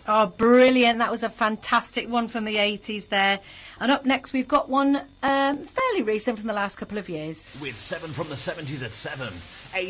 Oh, brilliant. That was a fantastic one from the 80s there. And up next, we've got one fairly recent from the last couple of years. With 7 from the 70s at 7.